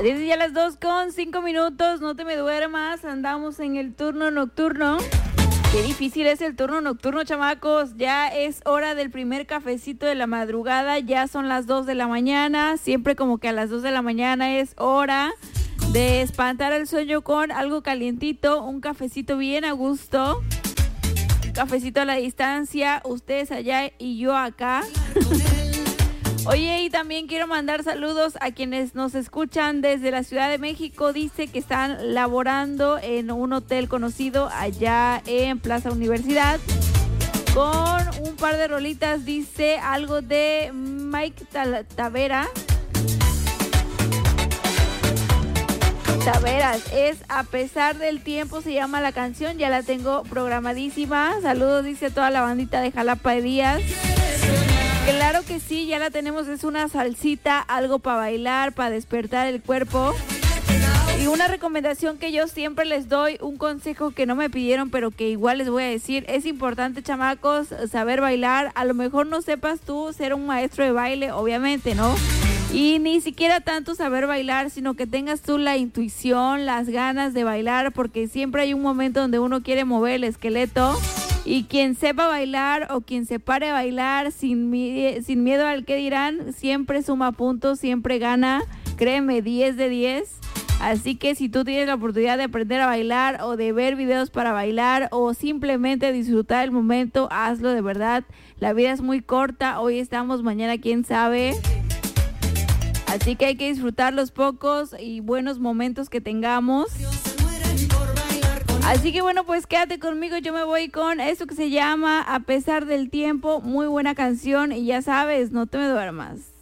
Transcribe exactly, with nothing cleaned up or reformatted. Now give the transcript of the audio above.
Desde ya las dos con cinco minutos, no te me duermas, andamos en el turno nocturno. Qué difícil es el turno nocturno, chamacos. Ya es hora del primer cafecito de la madrugada, ya son las dos de la mañana. Siempre como que a las dos de la mañana es hora de espantar el sueño con algo calientito, un cafecito bien a gusto. Un cafecito a la distancia, ustedes allá y yo acá. Oye, y también quiero mandar saludos a quienes nos escuchan desde la Ciudad de México. Dice que están laborando en un hotel conocido allá en Plaza Universidad con un par de rolitas. Dice algo de Mike Tavera. Taveras, es A pesar del tiempo, se llama la canción. Ya la tengo programadísima. Saludos, dice toda la bandita de Jalapa de Díaz. Claro que sí, ya la tenemos, es una salsita, algo para bailar, para despertar el cuerpo. Y una recomendación que yo siempre les doy, un consejo que no me pidieron, pero que igual les voy a decir, es importante, chamacos, saber bailar. A lo mejor no sepas tú ser un maestro de baile, obviamente, ¿no? Y ni siquiera tanto saber bailar, sino que tengas tú la intuición, las ganas de bailar, porque siempre hay un momento donde uno quiere mover el esqueleto. Y quien sepa bailar o quien se pare a bailar sin, mi- sin miedo al que dirán, siempre suma puntos, siempre gana, créeme, diez de diez. Así que si tú tienes la oportunidad de aprender a bailar o de ver videos para bailar o simplemente disfrutar el momento, hazlo de verdad. La vida es muy corta, hoy estamos, mañana quién sabe. Así que hay que disfrutar los pocos y buenos momentos que tengamos. Así que bueno, pues quédate conmigo, yo me voy con esto que se llama A pesar del tiempo, muy buena canción y ya sabes, no te me duermas.